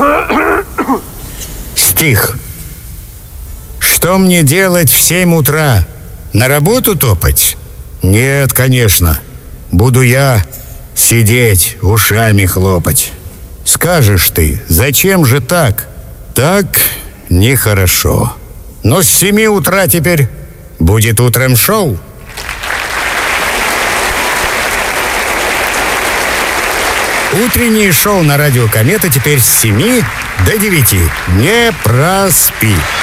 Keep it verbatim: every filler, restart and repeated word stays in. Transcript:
Стих. Что мне делать в семь утра? На работу топать? Нет, конечно. Буду я сидеть, ушами хлопать. Скажешь ты, зачем же так? Так нехорошо. Но с семи утра теперь будет утром шоу. Утреннее шоу на радио «Комета» теперь с семи до девяти. Не проспи.